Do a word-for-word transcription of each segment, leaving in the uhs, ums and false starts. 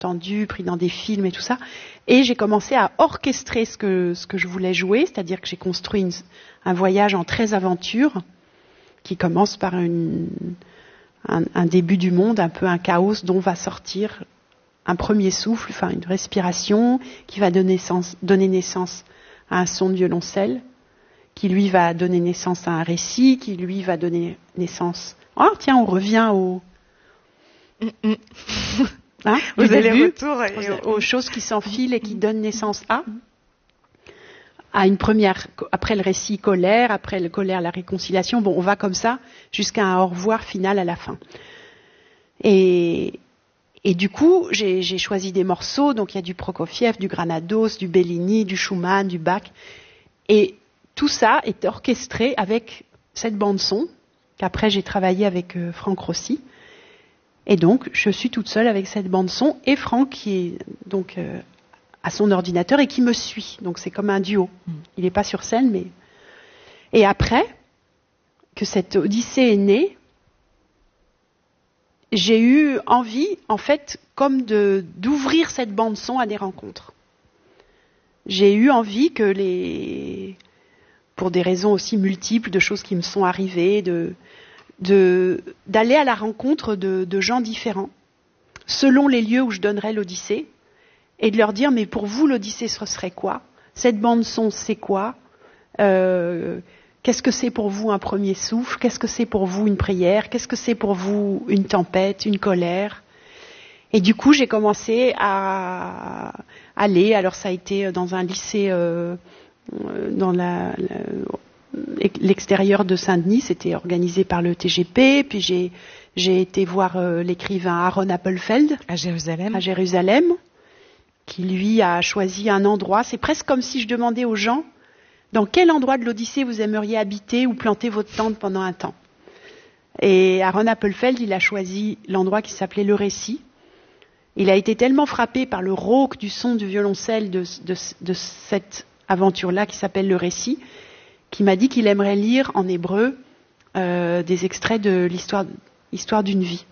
entendu, pris dans des films et tout ça. Et j'ai commencé à orchestrer ce que, ce que je voulais jouer, c'est-à-dire que j'ai construit une, un voyage en treize aventures qui commence par une, un, un début du monde, un peu un chaos dont va sortir un premier souffle, enfin une respiration qui va donner, sens, donner naissance à un son de violoncelle, qui lui va donner naissance à un récit, qui lui va donner naissance... Oh tiens, on revient au... Mm-mm. Hein, Vous allez retour aux, aux choses qui s'enfilent et qui donnent naissance à à une première, après le récit colère, après le colère la réconciliation. Bon, on va comme ça jusqu'à un au revoir final à la fin. Et, et du coup, j'ai, j'ai choisi des morceaux. Donc il y a du Prokofiev, du Granados, du Bellini, du Schumann, du Bach. Et tout ça est orchestré avec cette bande son qu'après j'ai travaillé avec euh, Franck Rossi. Et donc, je suis toute seule avec cette bande-son et Franck qui est donc euh, à son ordinateur et qui me suit. Donc, c'est comme un duo. Mm. Il n'est pas sur scène, mais... Et après que cette odyssée est née, j'ai eu envie, en fait, comme de, d'ouvrir cette bande-son à des rencontres. J'ai eu envie que les... pour des raisons aussi multiples, de choses qui me sont arrivées, de... De, d'aller à la rencontre de, de gens différents, selon les lieux où je donnerais l'Odyssée, et de leur dire, mais pour vous, l'Odyssée, ce serait quoi ? Cette bande-son, c'est quoi ? euh, Qu'est-ce que c'est pour vous un premier souffle ? Qu'est-ce que c'est pour vous une prière ? Qu'est-ce que c'est pour vous une tempête, une colère ? Et du coup, j'ai commencé à aller, alors ça a été dans un lycée, euh, dans la... la l'extérieur de Saint-Denis, c'était organisé par le T G P, puis j'ai, j'ai été voir euh, l'écrivain Aaron Appelfeld à Jérusalem. à Jérusalem, qui lui a choisi un endroit. C'est presque comme si je demandais aux gens dans quel endroit de l'Odyssée vous aimeriez habiter ou planter votre tente pendant un temps. Et Aaron Appelfeld, il a choisi l'endroit qui s'appelait Le Récit. Il a été tellement frappé par le rauque du son du violoncelle de, de, de cette aventure-là qui s'appelle Le Récit, qui m'a dit qu'il aimerait lire en hébreu euh, des extraits de l'histoire, l'histoire d'une vie.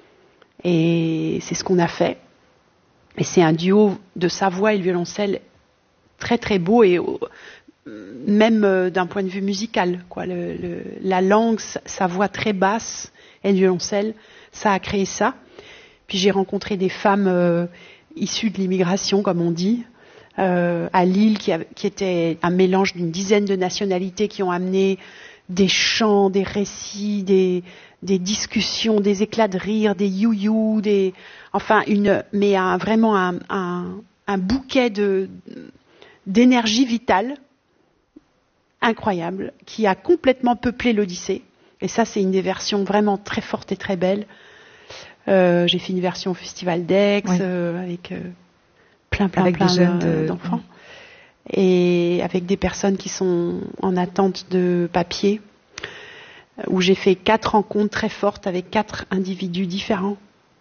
Et c'est ce qu'on a fait. Et c'est un duo de sa voix et le violoncelle très très beau, et euh, même euh, d'un point de vue musical, quoi. Le, le, la langue, sa, sa voix très basse et le violoncelle, ça a créé ça. Puis j'ai rencontré des femmes euh, issues de l'immigration, comme on dit, Euh, à Lille, qui, a, qui était un mélange d'une dizaine de nationalités qui ont amené des chants, des récits, des, des discussions, des éclats de rire, des you-you, des, enfin une, mais un, vraiment un, un, un bouquet de, d'énergie vitale incroyable qui a complètement peuplé l'Odyssée. Et ça, c'est une des versions vraiment très fortes et très belles. Euh, j'ai fait une version au Festival d'Aix, oui. euh, avec euh, plein, plein, avec plein des jeunes de, de... d'enfants. Et avec des personnes qui sont en attente de papier, où j'ai fait quatre rencontres très fortes avec quatre individus différents.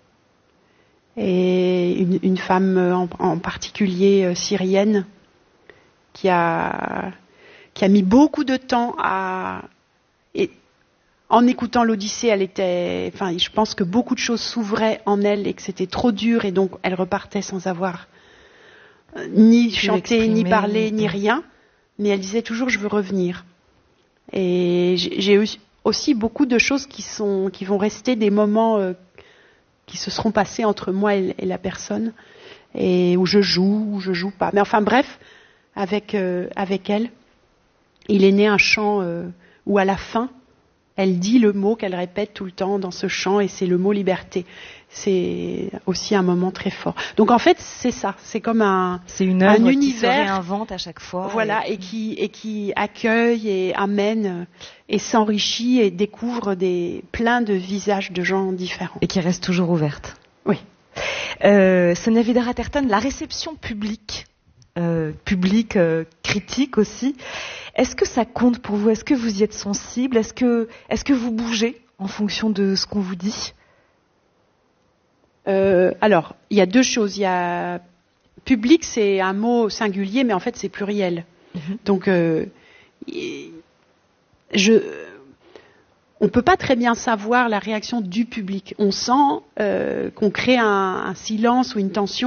Et une, une femme en, en particulier euh, syrienne qui a, qui a mis beaucoup de temps à... Et en écoutant l'Odyssée, elle était... Enfin, je pense que beaucoup de choses s'ouvraient en elle et que c'était trop dur, et donc elle repartait sans avoir euh, ni chanté, ni parlé, ni rien. Mais elle disait toujours, je veux revenir. Et j'ai, j'ai eu aussi beaucoup de choses qui, sont, qui vont rester des moments euh, qui se seront passés entre moi et, et la personne, et où je joue, où je joue pas. Mais enfin bref, avec, euh, avec elle, il est né un chant euh, où à la fin, elle dit le mot qu'elle répète tout le temps dans ce chant, et c'est le mot liberté. C'est aussi un moment très fort. Donc en fait, c'est ça. C'est comme un, c'est une œuvre un qui univers, se réinvente à chaque fois. Voilà, et, et, qui, et qui accueille et amène et s'enrichit et découvre des, plein de visages de gens différents. Et qui reste toujours ouverte. Oui. Euh, Sonia Wider-Atherton, la réception publique, euh, publique, euh, critique aussi, est-ce que ça compte pour vous ? Est-ce que vous y êtes sensible ? Est-ce que, est-ce que vous bougez en fonction de ce qu'on vous dit ? euh, Alors, il y a deux choses. Il y a public, c'est un mot singulier, mais en fait, c'est pluriel. Mm-hmm. Donc, euh, je, on ne peut pas très bien savoir la réaction du public. On sent euh, qu'on crée un, un silence ou une tension